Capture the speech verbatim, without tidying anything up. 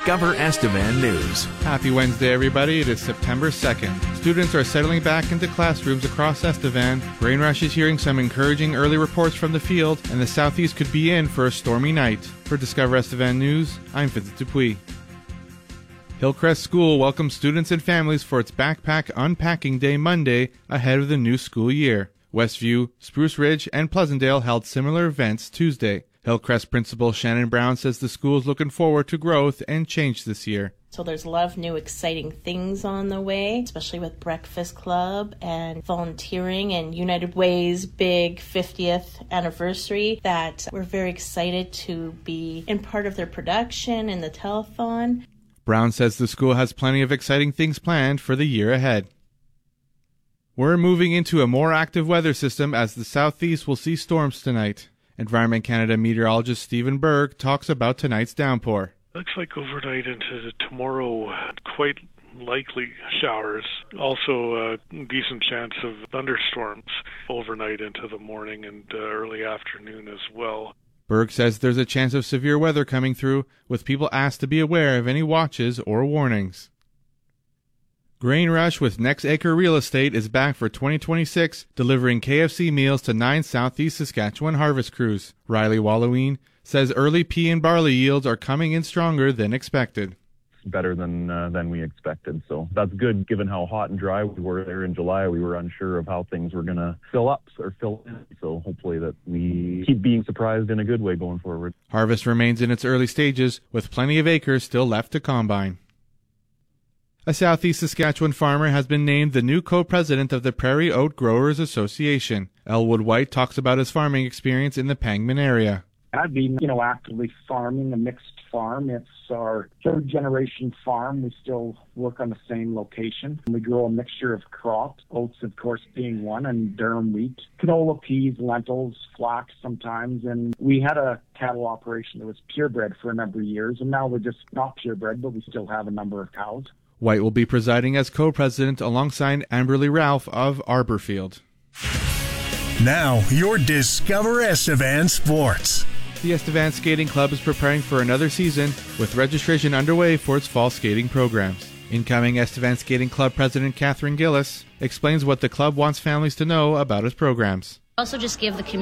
Discover Estevan News. Happy Wednesday, everybody. It is September second. Students are settling back into classrooms across Estevan. Grain Rush is hearing some encouraging early reports from the field, and the Southeast could be in for a stormy night. For Discover Estevan News, I'm Vincent Dupuis. Hillcrest School welcomes students and families for its Backpack Unpacking Day Monday ahead of the new school year. Westview, Spruce Ridge, and Pleasantdale held similar events Tuesday. Hillcrest Principal Shannon Brown says the school is looking forward to growth and change this year. So there's a lot of new exciting things on the way, especially with Breakfast Club and volunteering and United Way's big fiftieth anniversary that we're very excited to be in part of their production and the telethon. Brown says the school has plenty of exciting things planned for the year ahead. We're moving into a more active weather system as the Southeast will see storms tonight. Environment Canada meteorologist Stephen Berg talks about tonight's downpour. Looks like overnight into the tomorrow, quite likely showers. Also a decent chance of thunderstorms overnight into the morning and uh, early afternoon as well. Berg says there's a chance of severe weather coming through, with people asked to be aware of any watches or warnings. Grain Rush with Next Acre Real Estate is back for twenty twenty-six, delivering K F C meals to nine Southeast Saskatchewan harvest crews. Riley Walloween says early pea and barley yields are coming in stronger than expected. Better than uh, than we expected, so that's good given how hot and dry we were there in July. We were unsure of how things were going to fill up or fill in, so hopefully that we keep being surprised in a good way going forward. Harvest remains in its early stages, with plenty of acres still left to combine. A Southeast Saskatchewan farmer has been named the new co-president of the Prairie Oat Growers Association. Elwood White talks about his farming experience in the Pangman area. I've been, you know, actively farming a mixed farm. It's our third generation farm. We still work on the same location. We grow a mixture of crops, oats of course being one, and durum wheat, canola, peas, lentils, flax sometimes. And we had a cattle operation that was purebred for a number of years, and now we're just not purebred, but we still have a number of cows. White will be presiding as co-president alongside Amberly Ralph of Arborfield. Now, your Discover Estevan Sports. The Estevan Skating Club is preparing for another season with registration underway for its fall skating programs. Incoming Estevan Skating Club President Catherine Gillis explains what the club wants families to know about its programs. Also just give the community